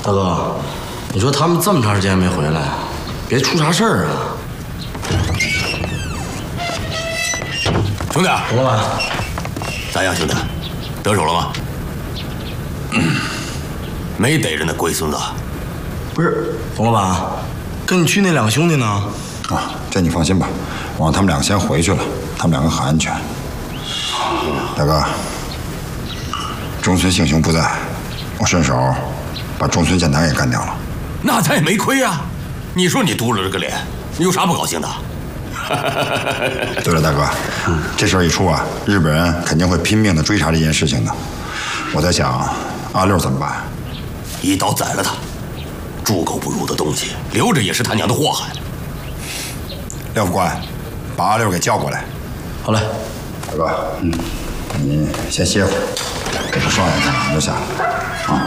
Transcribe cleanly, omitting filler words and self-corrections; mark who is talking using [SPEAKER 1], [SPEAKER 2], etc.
[SPEAKER 1] 大哥，你说他们这么长时间没回来，别出啥事儿啊？
[SPEAKER 2] 兄弟，
[SPEAKER 1] 董老板，
[SPEAKER 2] 咋样，兄弟？得手了吗？没逮着那龟孙子。
[SPEAKER 1] 不是，董老板，跟你去那两个兄弟呢？
[SPEAKER 3] 啊，这你放心吧，我让他们两个先回去了，他们两个很安全。大哥，中村幸雄不在，我顺手把中村健男也干掉了。
[SPEAKER 2] 那咱也没亏啊！你说你嘟噜着个脸，你有啥不高兴的？
[SPEAKER 3] 对了，大哥，这事儿一出啊，日本人肯定会拼命的追查这件事情的。我在想，阿六怎么办？
[SPEAKER 2] 一刀宰了他，猪狗不如的东西，留着也是他娘的祸害。
[SPEAKER 3] 廖副官，把阿六给叫过来。
[SPEAKER 1] 好嘞，
[SPEAKER 3] 大哥，你先歇会儿，给他双眼看看就下来啊。